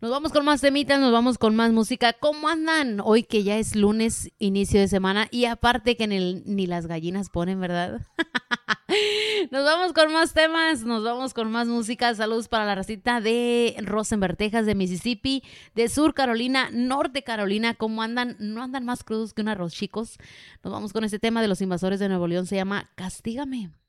Nos vamos con más temitas, nos vamos con más música. ¿Cómo andan? Hoy que ya es lunes, inicio de semana, y aparte que ni las gallinas ponen, ¿verdad? Nos vamos con más temas, nos vamos con más música. Saludos para la racita de Rosenberg, Texas, de Mississippi, de Sur Carolina, Norte Carolina. ¿Cómo andan? ¿No andan más crudos que un arroz, chicos? Nos vamos con este tema de los invasores de Nuevo León, se llama Castígame.